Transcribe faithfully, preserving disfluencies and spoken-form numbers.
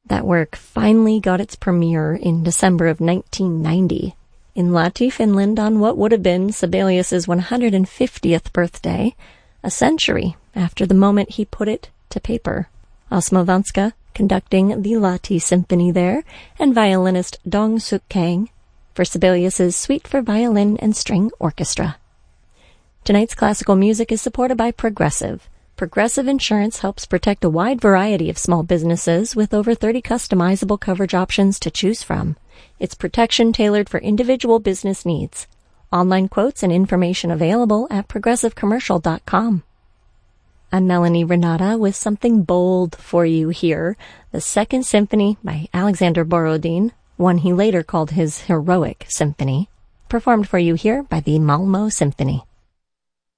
That work finally got its premiere in December of nineteen ninety in Lahti, Finland, on what would have been Sibelius's one hundred fiftieth birthday, a century after the moment he put it to paper. Osmo Vanska conducting the Lahti Symphony there, and violinist Dong Suk Kang for Sibelius's Suite for Violin and String Orchestra. Tonight's classical music is supported by Progressive. Progressive Insurance helps protect a wide variety of small businesses with over thirty customizable coverage options to choose from. It's protection tailored for individual business needs. Online quotes and information available at progressive commercial dot com. I'm Melanie Renata with something bold for you here. The Second Symphony by Alexander Borodin, one he later called his Heroic Symphony, performed for you here by the Malmö Symphony.